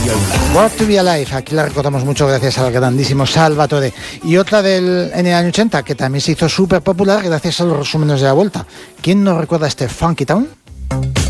What to be Alive, aquí la recordamos mucho gracias al grandísimo Salvatore. Y otra en el año 80 que también se hizo súper popular gracias a los resúmenes de la Vuelta. ¿Quién nos recuerda este Funky Town?